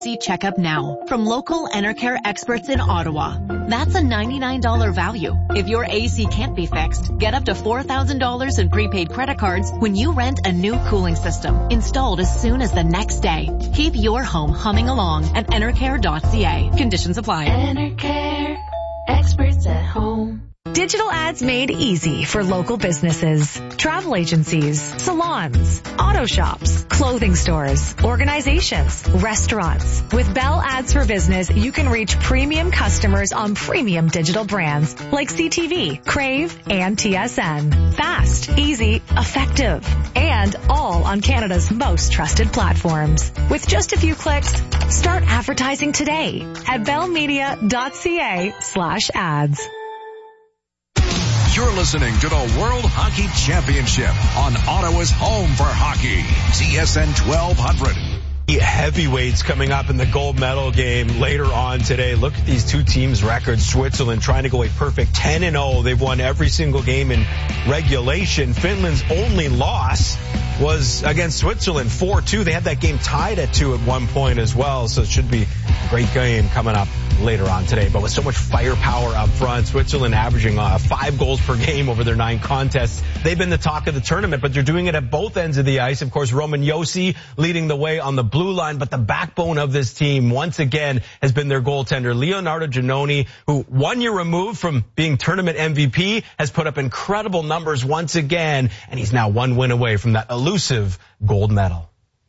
Checkup now from local Enercare experts in Ottawa. That's a $99 value. If your AC can't be fixed, get up to $4,000 in prepaid credit cards when you rent a new cooling system installed as soon as the next day. Keep your home humming along at enercare.ca. Conditions apply. Enercare, experts at home. Digital ads made easy for local businesses, travel agencies, salons, auto shops, clothing stores, organizations, restaurants. With Bell Ads for Business, you can reach premium customers on premium digital brands like CTV, Crave, and TSN. Fast, easy, effective, and all on Canada's most trusted platforms. With just a few clicks, start advertising today at bellmedia.ca/ads. You're listening to the World Hockey Championship on Ottawa's home for hockey, TSN 1200. Heavyweights coming up in the gold medal game later on today. Look at these two teams' records. Switzerland trying to go a perfect 10-0. They've won every single game in regulation. Finland's only loss was against Switzerland, 4-2. They had that game tied at 2 at one point as well, so it should be a great game coming up later on today. But with so much firepower up front, Switzerland averaging 5 goals per game over their 9 contests. They've been the talk of the tournament, but they're doing it at both ends of the ice. Of course, Roman Josi leading the way on the blue line, but the backbone of this team once again has been their goaltender, Leonardo Giannoni, who 1 year removed from being tournament MVP has put up incredible numbers once again, and he's now 1 win away from that elusive gold medal.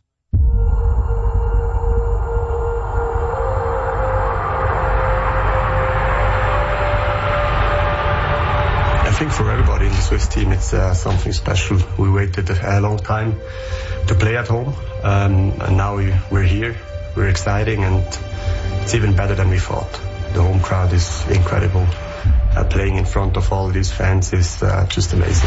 I think for everybody in the Swiss team, it's something special. We waited a long time to play at home, and now we're here. We're exciting, and it's even better than we thought. The home crowd is incredible. Playing in front of all these fans is just amazing.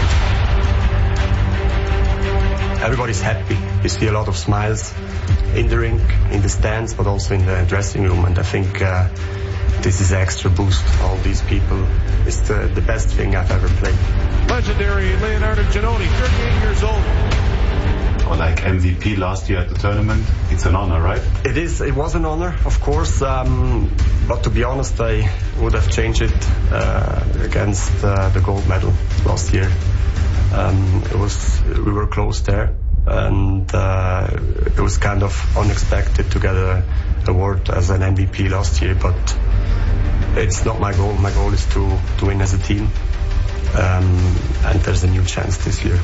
Everybody's happy. You see a lot of smiles in the rink, in the stands, but also in the dressing room, and I think this is extra boost. All these people, it's the best thing I've ever played. Legendary Leonardo Giannoni, 38 years old. Or like MVP last year at the tournament, it's an honor, right? It is. It was an honor, of course. But to be honest, I would have changed it against the gold medal last year. We were close there, and it was kind of unexpected to get an award as an MVP last year, but it's not my goal. My goal is to win as a team, and there's a new chance this year.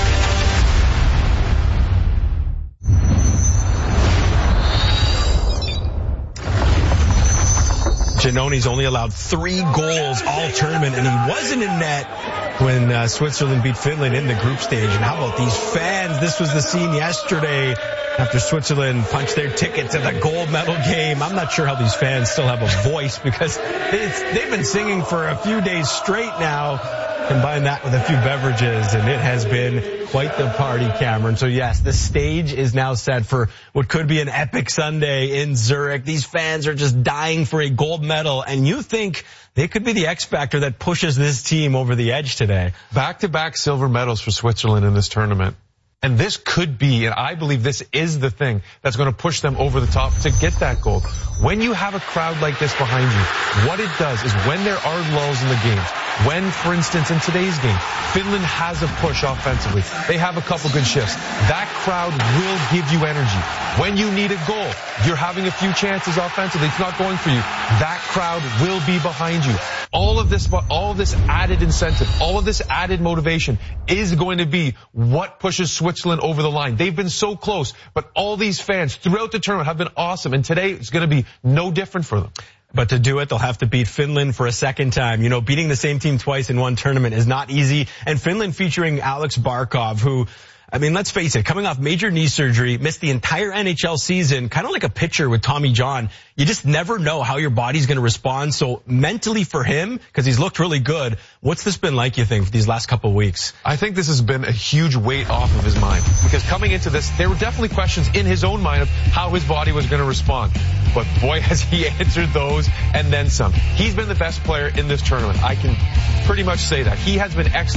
Giannoni's only allowed 3 goals all tournament, and he wasn't in net when Switzerland beat Finland in the group stage. And how about these fans? This was the scene yesterday after Switzerland punched their ticket to the gold medal game. I'm not sure how these fans still have a voice, because they've been singing for a few days straight now. Combine that with a few beverages, and it has been quite the party, Cameron. So yes, the stage is now set for what could be an epic Sunday in Zurich. These fans are just dying for a gold medal, and you think they could be the X factor that pushes this team over the edge today. Back-to-back silver medals for Switzerland in this tournament. And this could be, and I believe this is the thing that's going to push them over the top to get that gold. When you have a crowd like this behind you, what it does is when there are lulls in the games, when, for instance, in today's game, Finland has a push offensively, they have a couple good shifts, that crowd will give you energy. When you need a goal, you're having a few chances offensively, it's not going for you, that crowd will be behind you. All of this added incentive, all of this added motivation is going to be what pushes Switzerland over the line. They've been so close, but all these fans throughout the tournament have been awesome, and today it's going to be no different for them. But to do it, they'll have to beat Finland for a second time. You know, beating the same team twice in one tournament is not easy. And Finland featuring Alex Barkov, who, I mean, let's face it, coming off major knee surgery, missed the entire NHL season, kind of like a pitcher with Tommy John. You just never know how your body's going to respond. So mentally for him, because he's looked really good, what's this been like, you think, for these last couple of weeks? I think this has been a huge weight off of his mind, because coming into this, there were definitely questions in his own mind of how his body was going to respond. But boy, has he answered those and then some. He's been the best player in this tournament. I can pretty much say that. He has been excellent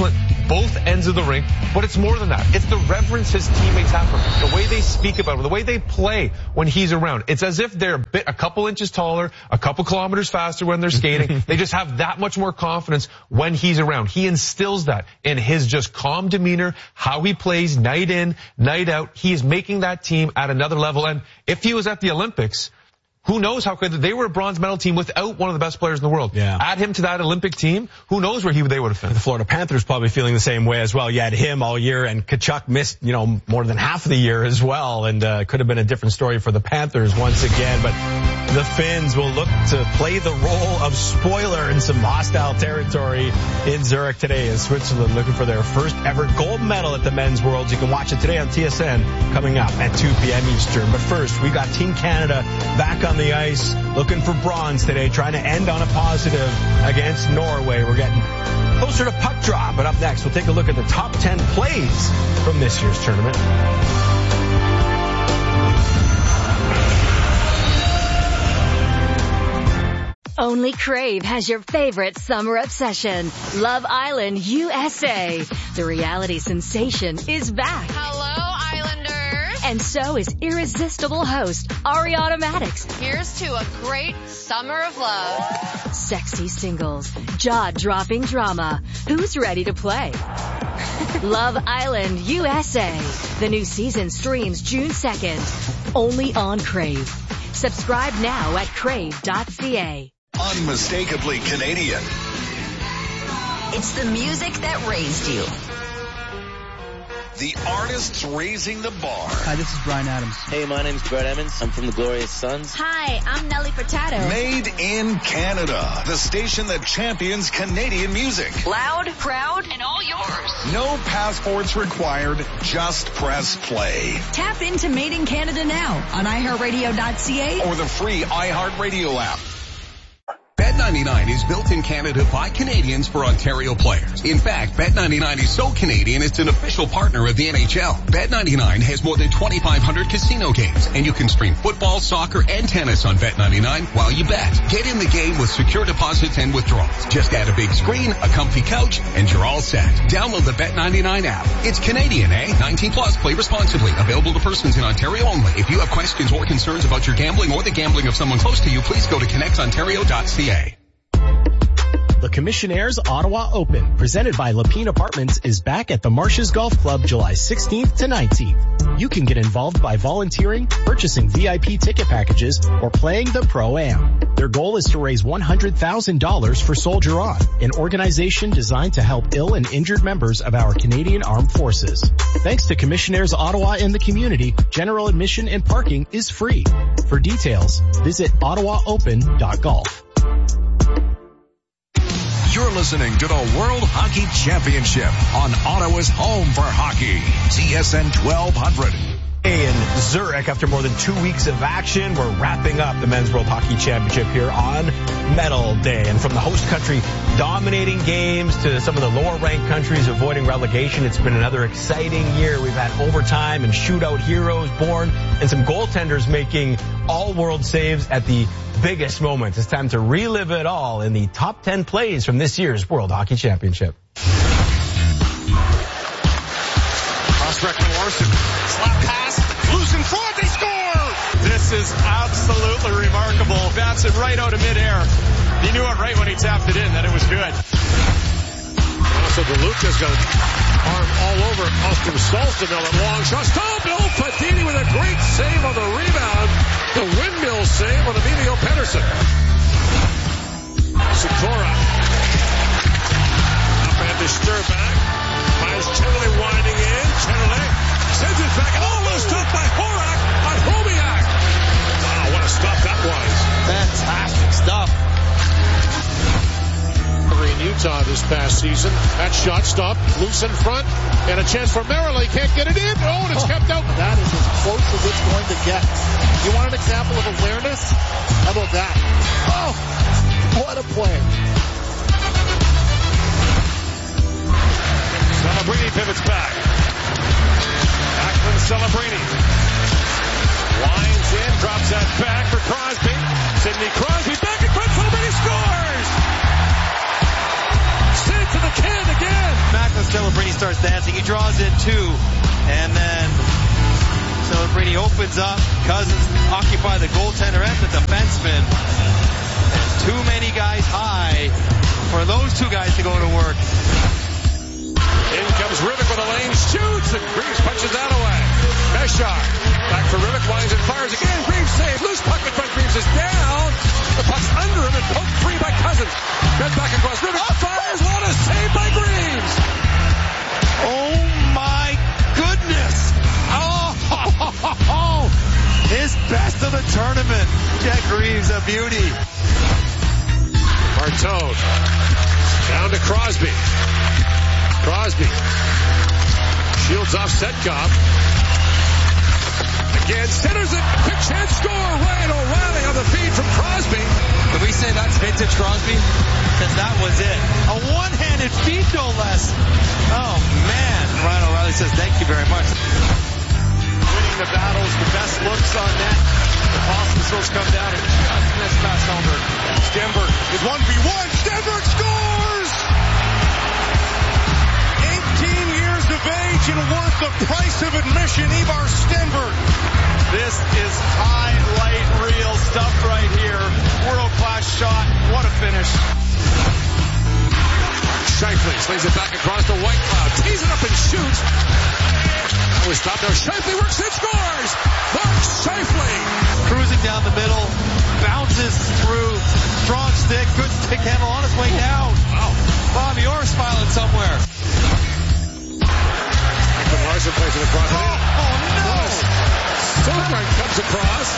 both ends of the ring, but it's more than that. It's the reverence his teammates have for him, the way they speak about him, the way they play when he's around. It's as if they're a couple inches taller, a couple kilometers faster when they're skating. They just have that much more confidence when he's around. He instills that in his just calm demeanor, how he plays night in, night out. He is making that team at another level. And if he was at the Olympics, who knows how good they were a bronze medal team without one of the best players in the world. Yeah. Add him to that Olympic team, who knows where they would have finished. The Florida Panthers probably feeling the same way as well. You had him all year, and Tkachuk missed, more than half of the year as well, and could have been a different story for the Panthers once again. But the Finns will look to play the role of spoiler in some hostile territory in Zurich today as Switzerland looking for their first ever gold medal at the Men's Worlds. You can watch it today on TSN coming up at 2 p.m. Eastern. But first, we got Team Canada back on the ice looking for bronze today, trying to end on a positive against Norway. We're getting closer to puck drop, but up next we'll take a look at the top 10 plays from this year's tournament. Only Crave has your favorite summer obsession, Love Island USA. The reality sensation is back. Hello, Islanders. And so is irresistible host Ariana Maddox. Here's to a great summer of love. Sexy singles, jaw-dropping drama. Who's ready to play? Love Island USA. The new season streams June 2nd. Only on Crave. Subscribe now at crave.ca. Unmistakably Canadian. It's the music that raised you. The artists raising the bar. Hi, this is Bryan Adams. Hey, my name's Brett Emmons. I'm from the Glorious Sons. Hi, I'm Nelly Furtado. Made in Canada. The station that champions Canadian music. Loud, proud, and all yours. No passports required. Just press play. Tap into Made in Canada now on iHeartRadio.ca or the free iHeartRadio app. Bet99 is built in Canada by Canadians for Ontario players. In fact, Bet99 is so Canadian it's an official partner of the NHL. Bet99 has more than 2,500 casino games, and you can stream football, soccer, and tennis on Bet99 while you bet. Get in the game with secure deposits and withdrawals. Just add a big screen, a comfy couch, and you're all set. Download the Bet99 app. It's Canadian, eh? 19 plus. Play responsibly. Available to persons in Ontario only. If you have questions or concerns about your gambling or the gambling of someone close to you, please go to connectontario.ca. The Commissionaires Ottawa Open, presented by Lapine Apartments, is back at the Marshes Golf Club July 16th to 19th. You can get involved by volunteering, purchasing VIP ticket packages, or playing the Pro-Am. Their goal is to raise $100,000 for Soldier On, an organization designed to help ill and injured members of our Canadian Armed Forces. Thanks to Commissionaires Ottawa and the community, general admission and parking is free. For details, visit ottawaopen.golf. You're listening to the World Hockey Championship on Ottawa's home for hockey, TSN 1200. In Zurich, after more than 2 weeks of action, we're wrapping up the Men's World Hockey Championship here on Medal Day. And from the host country dominating games to some of the lower-ranked countries avoiding relegation, it's been another exciting year. We've had overtime and shootout heroes born and some goaltenders making all-world saves at the biggest moments. It's time to relive it all in the top 10 plays from this year's World Hockey Championship. Prospect from Larson. Slap pass. Loose in front. They score! This is absolutely remarkable. Bats it right out of midair. He knew it right when he tapped it in that it was good. Also, DeLuca's got an arm all over Austin Salstamil at long shot. Stop! Bill Patini with a great save on the rebound. The windmill save on Emilio Pettersson. Sikora. Up and disturbed back. Myers Chenelly winding in. Chenelly sends it back. Almost stopped by Horak on Homiak. Wow, what a stop that was. Fantastic stuff. In Utah this past season. That shot stopped. Loose in front. And a chance for Merrill. He can't get it in. Oh, and it's kept out. That is as close as it's going to get. You want an example of awareness? How about that? Oh, what a play. Celebrini pivots back. Acklin Celebrini. Lines in, drops that back for Crosby. Sidney Crosby back in front. Celebrini scores! Send it to the can again. Macklin Celebrini starts dancing. He draws in 2. And then Brady opens up. Cousins occupy the goaltender and the defenseman. And too many guys high for those 2 guys to go to work. In comes Rivik with a lane, shoots, and Greaves punches that away. Beshar back for Rivik, winds and fires again. Greaves saved. Loose puck in front. Greaves is down. The puck's under him and poked free by Cousins. Gets back across. Rivik fires. What a save by Greaves. Oh my goodness. Oh, his best of the tournament. Jack Greaves, a beauty. Martone down to Crosby. Crosby shields off Setkov. Again, centers it. Quick chance score. Ryan O'Reilly on the feed from Crosby. Can we say that's vintage Crosby? Because that was it. A one-handed feed, no less. Oh, man. Ryan O'Reilly says thank you very much. Winning the battles, the best looks on net. The Pospisil's come down and just missed past Helmberg. Stenberg is 1v1. Stenberg scores! 18 years of age and worth the price of admission, Ivar Stenberg. This is highlight reel stuff right here. World-class shot. What a finish. Scheifele slings it back across to Whitecloud. Tees it up and shoots. That was stopped there. Scheifele works and scores. Mark Scheifele. Cruising down the middle. Bounces through. Strong stick. Good stick handle on his way down. Wow. Bobby Orr smiling somewhere. Larson plays it across. Oh no! Sogard comes across.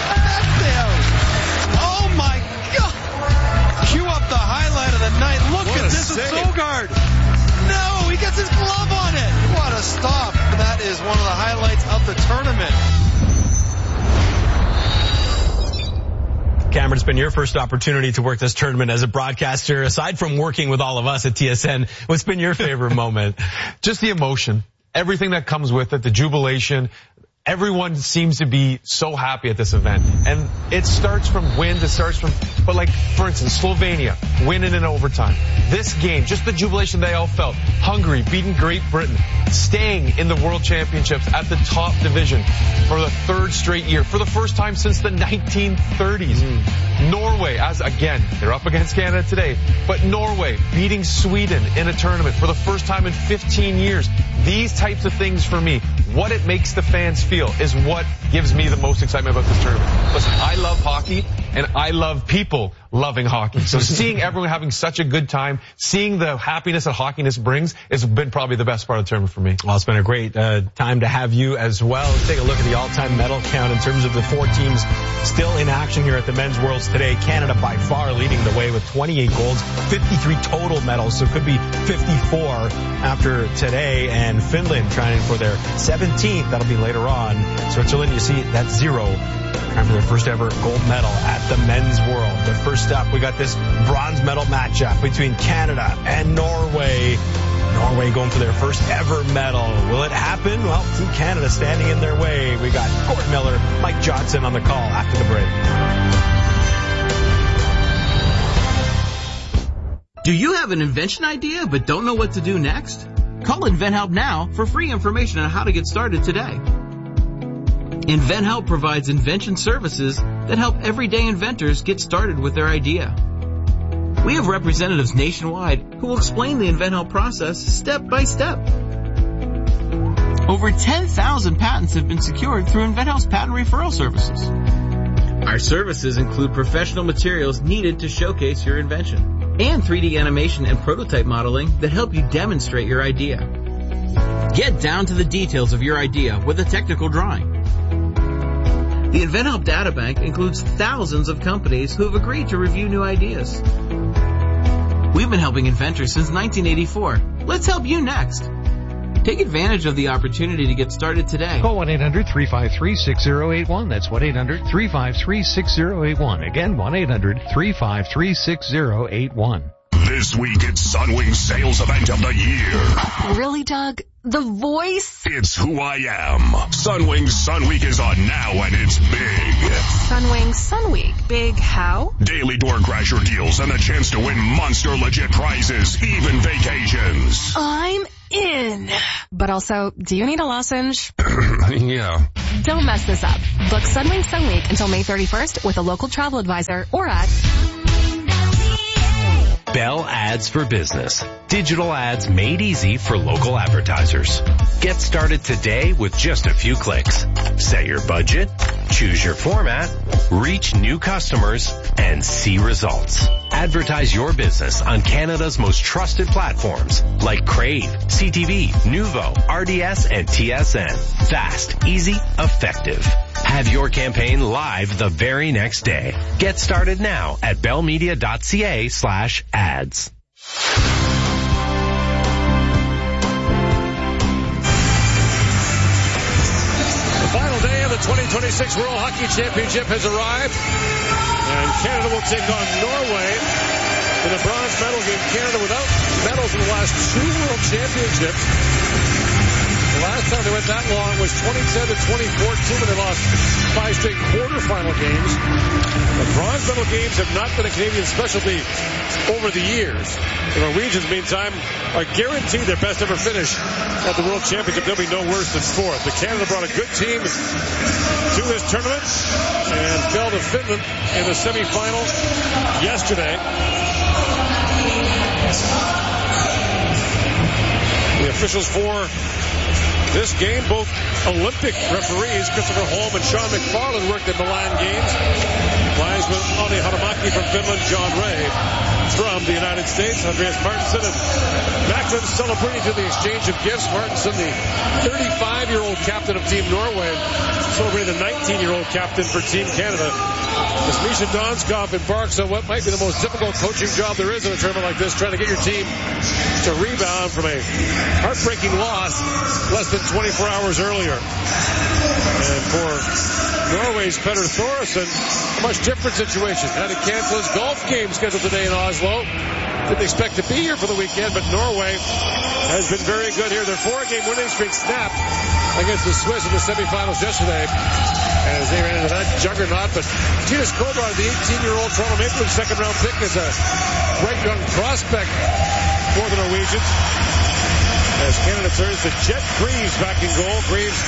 Oh my God! Cue up the highlight of the night. Look What at this, save. Sogard. No, he gets his glove on it. What a stop! That is one of the highlights of the tournament. Cameron, it's been your first opportunity to work this tournament as a broadcaster. Aside from working with all of us at TSN, what's been your favorite moment? Just the emotion. Everything that comes with it, the jubilation. Everyone seems to be so happy at this event. And it starts from wins, but like, for instance, Slovenia winning in overtime. This game, just the jubilation they all felt. Hungary beating Great Britain, staying in the World Championships at the top division for the 3rd straight year, for the first time since the 1930s. Norway, as again, they're up against Canada today, but Norway beating Sweden in a tournament for the first time in 15 years. These types of things for me, what it makes the fans feel is what gives me the most excitement about this tournament. Listen, I love hockey and I love people loving hockey. So seeing everyone having such a good time, seeing the happiness that hockeyness brings has been probably the best part of the tournament for me. Well, it's been a great time to have you as well. Let's take a look at the all-time medal count in terms of the 4 teams still in action here at the Men's Worlds today. Canada by far leading the way with 28 golds, 53 total medals, so it could be 54 after today. And Finland trying for their 17th. That'll be later on. Switzerland, you see, that's 0. Trying for their first ever gold medal at the Men's World. But first up, we got this bronze medal matchup between Canada and Norway. Norway going for their first ever medal. Will it happen? Well, Team Canada standing in their way. We got Gord Miller, Mike Johnson on the call after the break. Do you have an invention idea but don't know what to do next? Call InventHelp now for free information on how to get started today. InventHelp provides invention services that help everyday inventors get started with their idea. We have representatives nationwide who will explain the InventHelp process step by step. Over 10,000 patents have been secured through InventHelp's patent referral services. Our services include professional materials needed to showcase your invention and 3D animation and prototype modeling that help you demonstrate your idea. Get down to the details of your idea with a technical drawing. The InventHelp Databank includes thousands of companies who have agreed to review new ideas. We've been helping inventors since 1984. Let's help you next. Take advantage of the opportunity to get started today. Call 1-800-353-6081. That's 1-800-353-6081. Again, 1-800-353-6081. This week, it's Sunwing's sales event of the year. Really, Doug? The voice? It's who I am. Sunwing's Sun Week is on now, and it's big. Sunwing Sun Week. Big how? Daily door crasher deals and the chance to win monster legit prizes, even vacations. I'm in. But also, do you need a lozenge? Yeah. Don't mess this up. Book Sunwing Sun Week until May 31st with a local travel advisor or at Bell Ads for Business. Digital ads made easy for local advertisers. Get started today with just a few clicks. Set your budget, choose your format, reach new customers, and see results. Advertise your business on Canada's most trusted platforms like Crave, CTV, Nuvo, RDS, and TSN. Fast, easy, effective. Have your campaign live the very next day. Get started now at bellmedia.ca/ads. The final day of the 2026 World Hockey Championship has arrived, and Canada will take on Norway in a bronze medal game. Canada without medals in the last 2 World Championships. The last time they went that long was 2010 to 2014 when they lost 5 straight quarterfinal games. The bronze medal games have not been a Canadian specialty over the years. The Norwegians, meantime, are guaranteed their best ever finish at the World Championship. They'll be no worse than 4th. But Canada brought a good team to this tournament and fell to Finland in the semifinal yesterday. The officials for this game, both Olympic referees, Christopher Holm and Sean McFarland, worked at Milan Games. Linesman Olli Hatamaki from Finland, John Ray from the United States, Andreas Martinson and Macklin celebrating to the exchange of gifts. Martinson, the 35-year-old captain of Team Norway, celebrating the 19-year-old captain for Team Canada. As Misha Donskov embarks on what might be the most difficult coaching job there is in a tournament like this, trying to get your team to rebound from a heartbreaking loss less than 24 hours earlier. And for Norway's Petter Thoresen, a much different situation. Had to cancel his golf game scheduled today in Oslo. Didn't expect to be here for the weekend, but Norway has been very good here. Their 4-game winning streak snapped against the Swiss in the semifinals yesterday as they ran into that juggernaut. But Titus Kovar, the 18-year-old Toronto Maple Leafs second-round pick, is a great young prospect for the Norwegians. As Canada turns to Jet Greaves back in goal. Greaves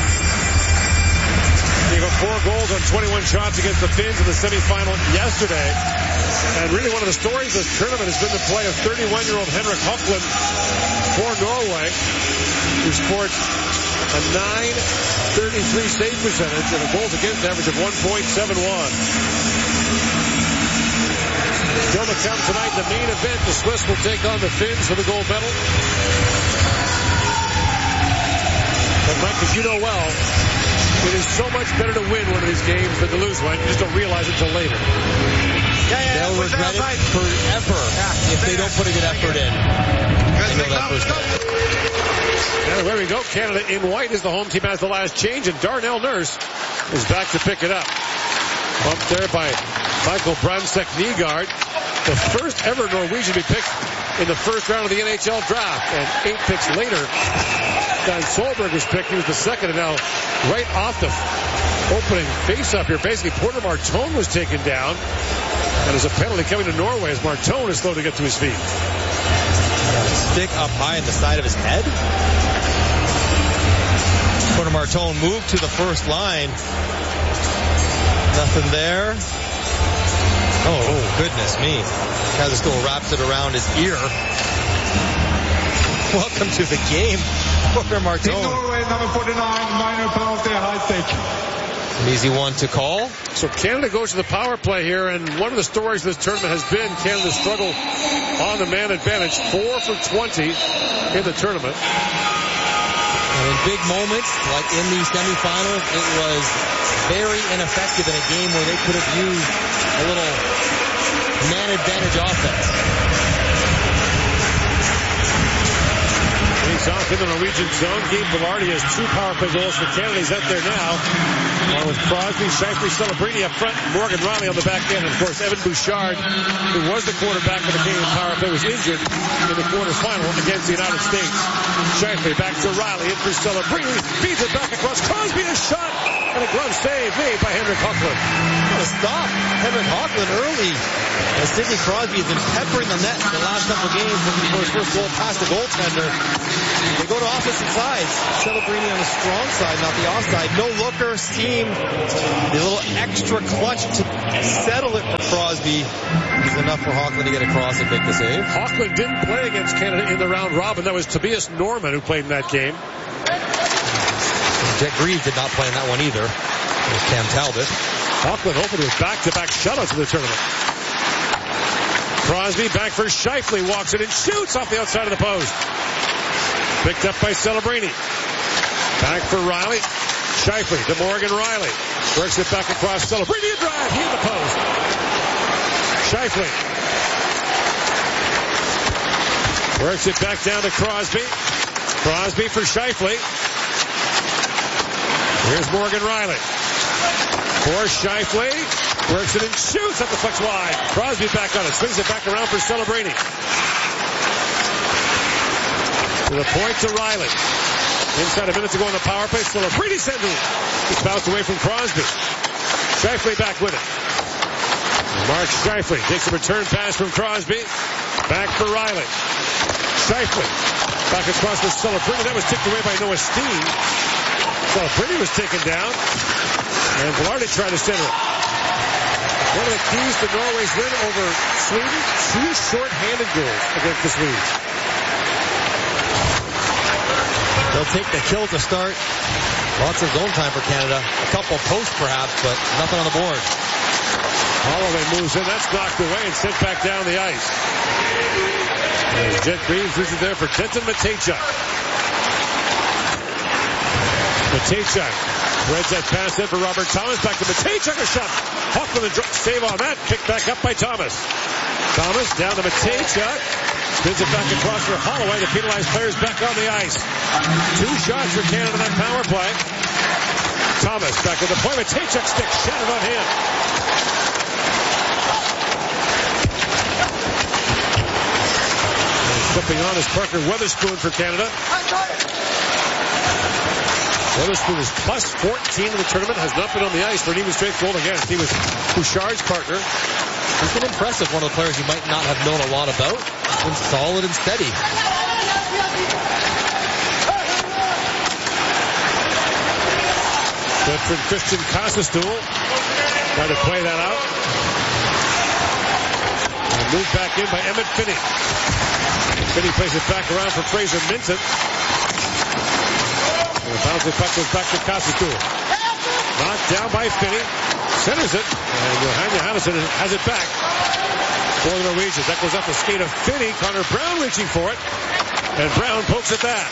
gave up 4 goals on 21 shots against the Finns in the semifinal yesterday. And really one of the stories of this tournament has been the play of 31-year-old Henrik Hoklund for Norway, who scored a .933 save percentage and a goals against average of 1.71. Still to come tonight, the main event. The Swiss will take on the Finns for the gold medal. But Mike, as you know well, it is so much better to win one of these games than to lose one. You just don't realize it until later. They'll regret it forever if they don't put a good effort in. Now, there we go. Canada in white as the home team has the last change, and Darnell Nurse is back to pick it up. Bumped there by Michael Brandstad-Nygaard, the first ever Norwegian to be picked in the first round of the NHL draft. And 8 picks later, Dan Solberg was picked. He was the second, and now right off the opening face-up here, basically Porter Martone was taken down. And there's a penalty coming to Norway as Martone is slow to get to his feet. Stick up high in the side of his head. Porter Martone moved to the first line. Nothing there. Oh, goodness me. Kazastool wraps it around his ear. Welcome to the game, Porter Martone. In Norway, number 49, minor penalty, high stick. An easy one to call. So Canada goes to the power play here, and one of the stories of this tournament has been Canada's struggle on the man advantage. 4 for 20 in the tournament. And in big moments, like in these semifinals, it was very ineffective in a game where they could have used a little man advantage offense. He's off in the Norwegian zone. Gabe Vilardi has 2 power play goals for Canada. He's out there now. Along with Crosby, Scheifele, Celebrini up front, Morgan Riley on the back end. And of course, Evan Bouchard, who was the quarterback for the Canadian power play, was injured in the quarterfinal against the United States. Scheifele back to Riley, in for Celebrini, feeds it back across. Crosby, a shot, and a glove save made by Henrik Hochland. What a stop. Henrik Hochland early. As Sidney Crosby has been peppering the net in the last couple of games, looking for his first goal past the goaltender. They go to opposite sides. Celebrini on the strong side, not the offside. No looker, seemed the little extra clutch to settle it for Crosby is enough for Hochland to get across and make the save. Hochland didn't play against Canada in the round robin. That was Tobias Norman who played in that game. Jet Greaves did not play in that one either. It was Cam Talbot. Hochland opened with back-to-back shutouts in the tournament. Crosby back for Scheifele, walks it and shoots off the outside of the post. Picked up by Celebrini. Back for Riley. Scheifele to Morgan Riley. Works it back across Celebrini. A drive. He in the post. Scheifele. Works it back down to Crosby. Crosby for Scheifele. Here's Morgan Riley. For Scheifele. Works it and shoots up the flex wide. Crosby back on it. Swings it back around for Celebrini. To the point to Riley. Inside a minute to go on the power play. Celebrini sends it. It's bounced away from Crosby. Scheifele back with it. Mark Scheifele takes a return pass from Crosby. Back for Riley. Scheifele back across to Celebrini. That was tipped away by Noah Steen. Celebrini was taken down. And Vilardi tried to center it. One of the keys to Norway's win over Sweden, 2 short-handed goals against the Swedes. They'll take the kill to start. Lots of zone time for Canada. A couple posts perhaps, but nothing on the board. Holloway moves in. That's knocked away and sent back down the ice. As Jet Greaves loses there for Denton Matejchuk. Matejchuk threads that pass in for Robert Thomas. Back to Matejchuk. A shot. Hochland save on that. Picked back up by Thomas. Thomas down to Matejchuk. Spins it back across for Holloway. The penalized players back on the ice. 2 shots for Canada on that power play. Thomas back with the point. Matejchuk stick shattered on him. And slipping on is Parker Weatherspoon for Canada. Weatherspoon is plus 14 in the tournament. Has not been on the ice for an even strength goal against. He was Bouchard's partner. He's been impressive. One of the players you might not have known a lot about. He's been solid and steady. Good for Christian Kassestuhl. Trying to play that out. And moved back in by Emmett Finney. Finney plays it back around for Fraser Minton. And the bouncing puck goes back to Kassestuhl. Knocked down by Finney. Centers it. And Johannesson has it back for the Norwegians. That goes up the skate of Finney. Connor Brown reaching for it. And Brown pokes at that.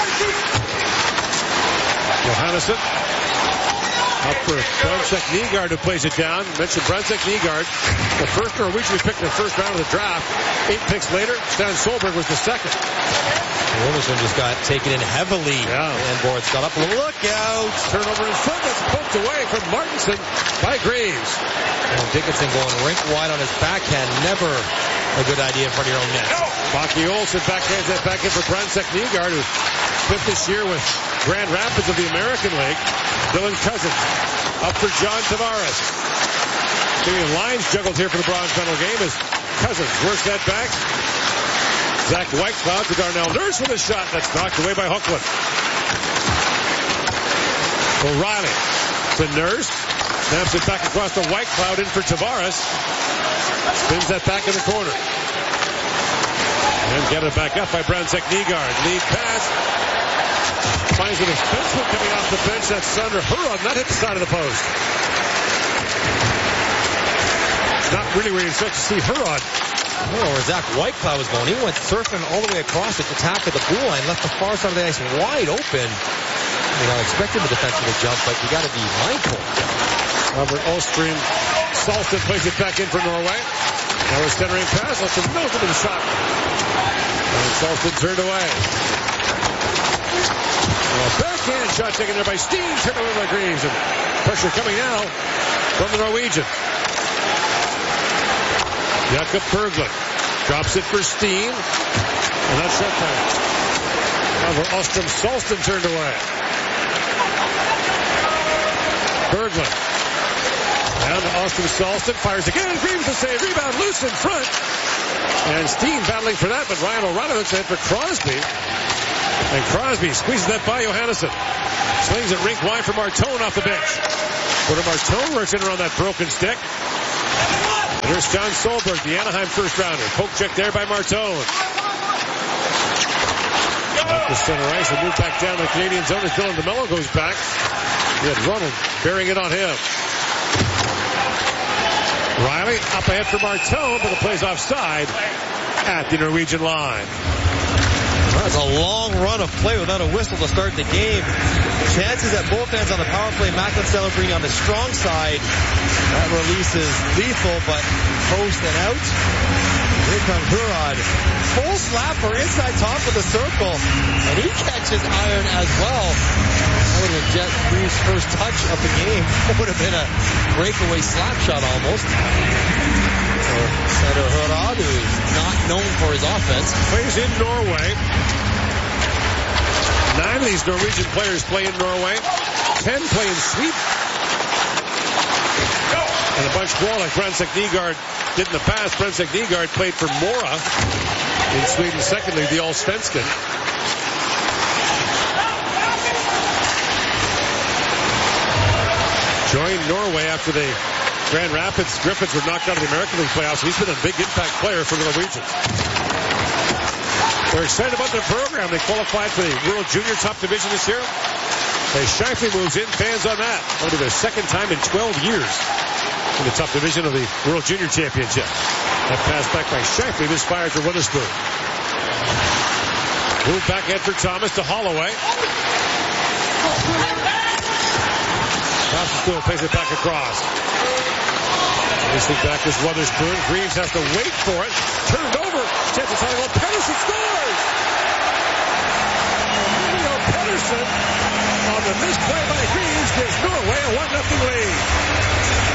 Johannesson. Up for Brunsak Nygaard, who plays it down. Mentioned Brunsak Nygaard, the first Norwegian we picked in the first round of the draft. 8 picks later, Stan Solberg was the second. Wilderson just got taken in heavily. And Boards got up. Look out! Turnover in front. That's poked away from Martinson by Greaves. And Dickinson going rink wide on his backhand. Never a good idea in front of your own net. Baki Olsen backhands that back in for Brunsak Nygaard, who split this year with Grand Rapids of the American League. Dylan Cousins up for John Tavares. Lines juggled here for the bronze medal game as Cousins works that back. Zach Whitecloud to Darnell Nurse with a shot that's knocked away by Hochland. O'Reilly to Nurse. Snaps it back across to Whitecloud in for Tavares. Spins that back in the corner. And get it back up by Brunsak Nygaard. Lead pass. Finds a defenseman coming off the bench. That's Sander Huron. That hit the side of the post. Not really where you expect to see Huron. Where Zach Whitecloud was going. He went surfing all the way across at the top of the blue line. Left the far side of the ice wide open. You're not expecting the defenseman to jump, but you got to be mindful. Robert Olstrom. Salston plays it back in for Norway. Now a centering pass. Lets him nose into the shot. And Salston turned away. Well, backhand shot taken there by Steen, turned over by Greaves, and pressure coming now from the Norwegian. Jakob Berglund drops it for Steen, and that's shot time. However, Ostrom Salston turned away. Berglund down to Ostrom Salston, fires again, Greaves to save, rebound loose in front, and Steen battling for that, but Ryan O'Reilly looks ahead for Crosby. And Crosby squeezes that by Johannesson. Slings it rink wide for Martone off the bench. But Martone works in around that broken stick. And here's John Solberg, the Anaheim first rounder. Poke check there by Martone. Off the center ice and move back down to the Canadian zone as Dylan DeMello goes back. We had Ronald bearing it on him. Riley up ahead for Martone, but the play's offside at the Norwegian line. That's a long run of play without a whistle to start the game. Chances at both ends on the power play. Macklin Celebrini on the strong side. That release is lethal, but post and out. Here comes Hurad. Full slap for inside top of the circle. And he catches iron as well. That would have been Jet Greaves' first touch of the game. That would have been a breakaway slap shot almost. Center Hurad, who is not known for his offense. Plays in Norway. 9 of these Norwegian players play in Norway. 10 play in Sweden. And a bunch more like Brensek Nygaard did in the past. Brensek Nygaard played for Mora in Sweden. Secondly, the Allsvenskan. Joined Norway after the Grand Rapids Griffins were knocked out of the American League playoffs. He's been a big impact player for the Norwegians. They're excited about their program. They qualified for the World Junior Top Division this year. As Shifley moves in, fans on that. That'll be their second time in 12 years in the top division of the World Junior Championship. That pass back by Shifley. This fires for Witherspoon. Move back ahead for Thomas to Holloway. Thompson plays it back across. Racing back is Witherspoon. Greaves has to wait for it. Turned over. Chance of tying on Pettersson scores! Emilio Pettersson on the misplay by Greaves gives Norway a 1-0 lead.